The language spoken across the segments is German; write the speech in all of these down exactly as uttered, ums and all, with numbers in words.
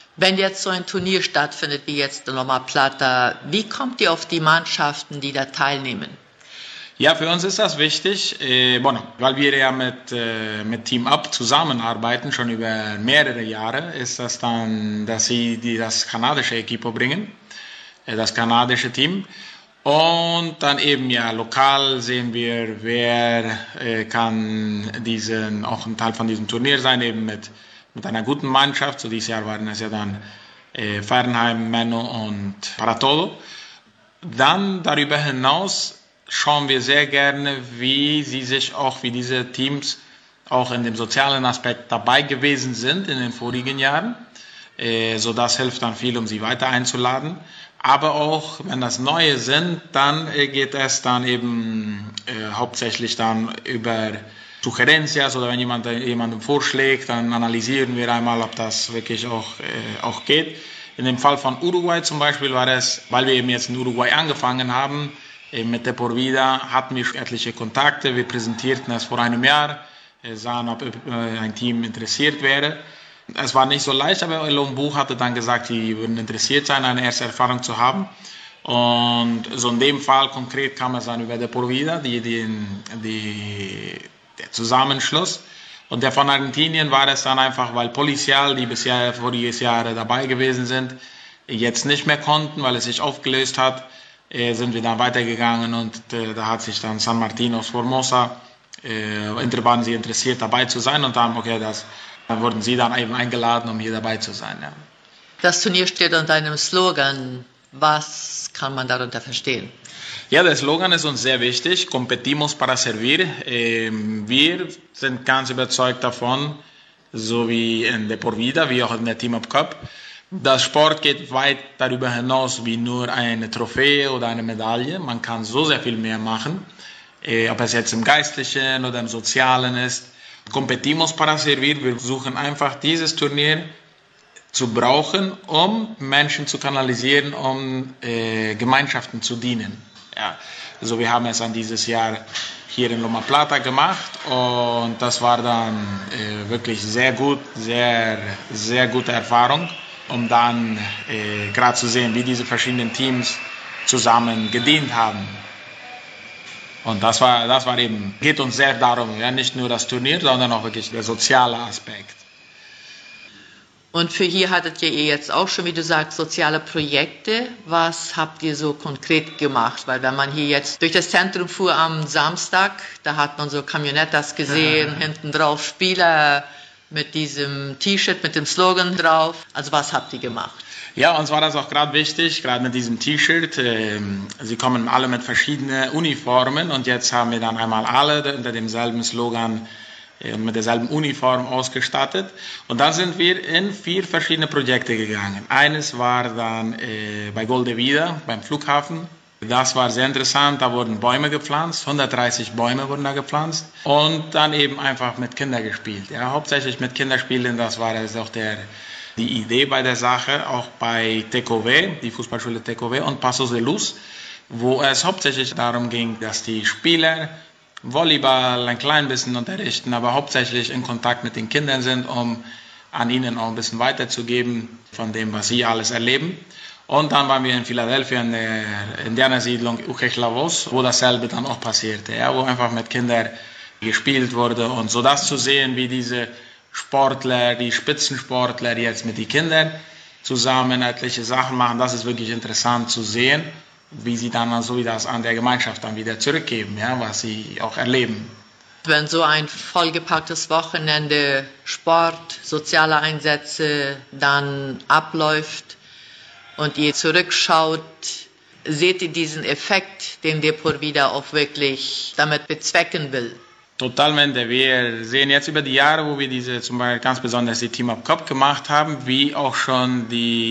Wenn jetzt so ein Turnier stattfindet wie jetzt in Loma Plata, wie kommt ihr auf die Mannschaften, die da teilnehmen? Ja, für uns ist das wichtig, äh, bueno, weil wir ja mit, äh, mit Team Up zusammenarbeiten, schon über mehrere Jahre, ist das dann, dass sie die, das kanadische Equipo bringen, äh, das kanadische Team. Und dann eben ja lokal sehen wir, wer äh, kann diesen, auch ein Teil von diesem Turnier sein, eben mit, mit einer guten Mannschaft. So dieses Jahr waren es ja dann äh, Fernheim, Menno und Para Todo. Dann darüber hinaus schauen wir sehr gerne, wie sie sich auch, wie diese Teams auch in dem sozialen Aspekt dabei gewesen sind in den vorigen Jahren. Äh, so das hilft dann viel, um sie weiter einzuladen. Aber auch, wenn das Neue sind, dann äh, geht es dann eben äh, hauptsächlich dann über Sugerencias oder wenn jemand äh, jemandem vorschlägt, dann analysieren wir einmal, ob das wirklich auch, äh, auch geht. In dem Fall von Uruguay zum Beispiel war es, weil wir eben jetzt in Uruguay angefangen haben, äh, mit De Por Vida hatten wir etliche Kontakte, wir präsentierten es vor einem Jahr, äh, sahen, ob äh, ein Team interessiert wäre. Es war nicht so leicht, aber El Ombu hatte dann gesagt, sie würden interessiert sein, eine erste Erfahrung zu haben. Und so in dem Fall konkret kam es dann über De Por Vida, die, die, die, der Zusammenschluss. Und der von Argentinien war es dann einfach, weil Policial, die bisher voriges Jahr dabei gewesen sind, jetzt nicht mehr konnten, weil es sich aufgelöst hat, äh, sind wir dann weitergegangen und äh, da hat sich dann San Martin aus Formosa, äh, waren sie interessiert dabei zu sein und dann, okay, das Dann wurden sie dann eben eingeladen, um hier dabei zu sein. Ja. Das Turnier steht unter einem Slogan. Was kann man darunter verstehen? Ja, der Slogan ist uns sehr wichtig. Competimos para servir. Wir sind ganz überzeugt davon, so wie in De Por Vida, wie auch in der Team Up Cup. Das Sport geht weit darüber hinaus wie nur eine Trophäe oder eine Medaille. Man kann so sehr viel mehr machen, ob es jetzt im Geistlichen oder im Sozialen ist. Competimos para servir, wir versuchen einfach dieses Turnier zu brauchen, um Menschen zu kanalisieren, um äh, Gemeinschaften zu dienen. Ja. Also wir haben es dann dieses Jahr hier in Loma Plata gemacht und das war dann äh, wirklich sehr gut, sehr, sehr gute Erfahrung, um dann äh, gerade zu sehen, wie diese verschiedenen Teams zusammen gedient haben. Und das war, das war eben, geht uns sehr darum, ja, nicht nur das Turnier, sondern auch wirklich der soziale Aspekt. Und für hier hattet ihr jetzt auch schon, wie du sagst, soziale Projekte. Was habt ihr so konkret gemacht? Weil wenn man hier jetzt durch das Zentrum fuhr am Samstag, da hat man so Camionettas gesehen, ja. Hinten drauf Spieler mit diesem T-Shirt, mit dem Slogan drauf. Also was habt ihr gemacht? Ja, uns war das auch gerade wichtig, gerade mit diesem T-Shirt. Äh, sie kommen alle mit verschiedenen Uniformen und jetzt haben wir dann einmal alle unter demselben Slogan äh, mit derselben Uniform ausgestattet. Und dann sind wir in vier verschiedene Projekte gegangen. Eines war dann äh, bei Gol de Vida, beim Flughafen. Das war sehr interessant, da wurden Bäume gepflanzt, hundertdreißig Bäume wurden da gepflanzt und dann eben einfach mit Kindern gespielt. Ja, hauptsächlich mit Kinderspielen, das war also auch der, die Idee bei der Sache, auch bei T K W, die Fußballschule T K W und Pasos de Luz, wo es hauptsächlich darum ging, dass die Spieler Volleyball ein klein bisschen unterrichten, aber hauptsächlich in Kontakt mit den Kindern sind, um an ihnen auch ein bisschen weiterzugeben von dem, was sie alles erleben. Und dann waren wir in Philadelphia in der Indianersiedlung Ucejlavos, wo dasselbe dann auch passierte, ja, wo einfach mit Kindern gespielt wurde. Und so das zu sehen, wie diese Sportler, die Spitzensportler jetzt mit den Kindern zusammen etliche Sachen machen, das ist wirklich interessant zu sehen, wie sie dann so wie das an der Gemeinschaft dann wieder zurückgeben, ja, was sie auch erleben. Wenn so ein vollgepacktes Wochenende Sport, soziale Einsätze dann abläuft, und ihr zurückschaut, seht ihr diesen Effekt, den De Por Vida auch wirklich damit bezwecken will? Totalmente. Wir sehen jetzt über die Jahre, wo wir diese zum Beispiel ganz besonders die Team Up Cup gemacht haben, wie auch schon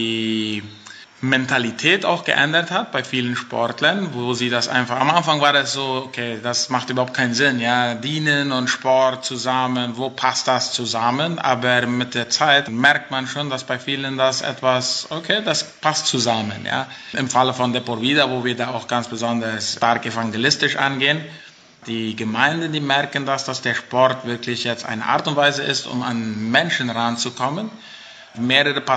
die Mentalität auch geändert hat bei vielen Sportlern, wo sie das einfach, am Anfang war das so, okay, das macht überhaupt keinen Sinn, ja, Dienen und Sport zusammen, wo passt das zusammen, aber mit der Zeit merkt man schon, dass bei vielen das etwas, okay, das passt zusammen, ja. Im Falle von De Por Vida, wo wir da auch ganz besonders stark evangelistisch angehen, die Gemeinden, die merken das, dass der Sport wirklich jetzt eine Art und Weise ist, um an Menschen ranzukommen. Mehrere